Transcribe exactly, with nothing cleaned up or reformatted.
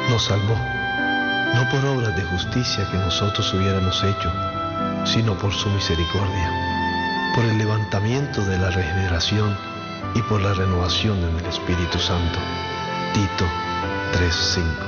nos salvó, no por obras de justicia que nosotros hubiéramos hecho, sino por su misericordia, por el levantamiento de la regeneración y por la renovación en el Espíritu Santo. Tito tres cinco.